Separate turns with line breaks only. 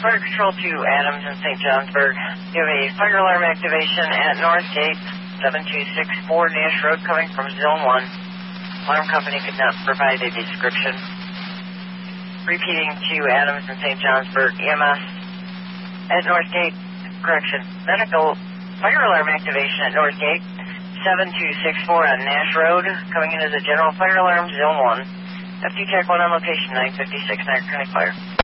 Fire Control to Adams in St. Johnsburg. You have a fire alarm activation at North Gate, 7264 Nash Road, coming from Zone 1. Alarm company could not provide a description. Repeating to Adams in St. Johnsburg, EMS at North Gate, correction, medical fire alarm activation at North Gate, 7264 on Nash Road, coming in as a general fire alarm, Zone 1. FD Tech 1 on location, 956, Niagara County Fire.